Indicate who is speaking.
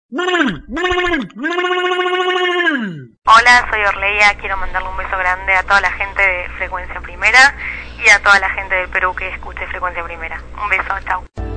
Speaker 1: Hola, soy Orleia, quiero mandarle un beso grande a toda la gente de Frecuencia Primera y a toda la gente del Perú que escuche Frecuencia Primera. Un beso, chau.